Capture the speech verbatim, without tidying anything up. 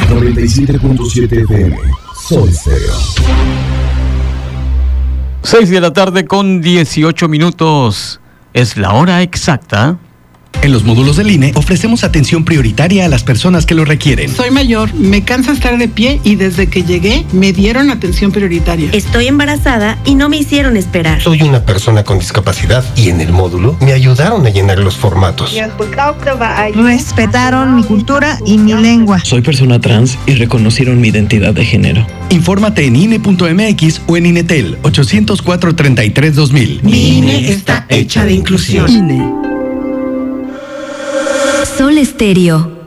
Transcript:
noventa y siete punto siete F M. Sol Estéreo. seis de la tarde con dieciocho minutos. Es la hora exacta. En los módulos del I N E ofrecemos atención prioritaria a las personas que lo requieren. Soy mayor, me cansa estar de pie y desde que llegué me dieron atención prioritaria. Estoy embarazada y no me hicieron esperar. Soy una persona con discapacidad y en el módulo me ayudaron a llenar los formatos. Respetaron mi cultura y mi lengua. Soy persona trans y reconocieron mi identidad de género. Infórmate en I N E punto M X o en INETEL ocho cero cuatro, treinta y tres, dos mil. Mi I N E está hecha de inclusión. I N E. Sol Estéreo.